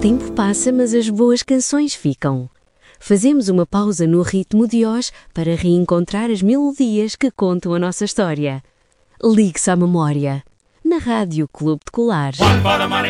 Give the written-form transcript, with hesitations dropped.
tempo passa, mas as boas canções ficam. Fazemos uma pausa no ritmo de Oz para reencontrar as melodias que contam a nossa história. Ligue-se à memória. Na Rádio Clube de Colares. One for the money,